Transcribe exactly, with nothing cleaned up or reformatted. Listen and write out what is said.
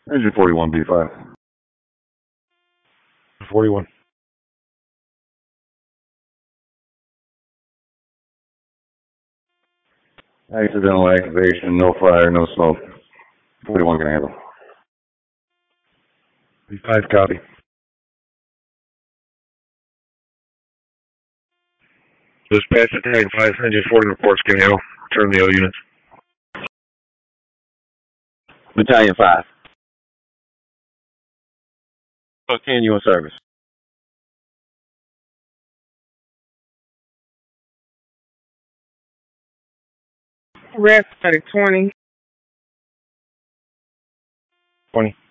Engine forty-one B five. forty-one. Accidental activation, no fire, no smoke. forty-one can handle. B five copy. Dispatch attack five, engine forty reports can handle. Turn the O units. Battalion five. Can you in service? Red twenty. twenty.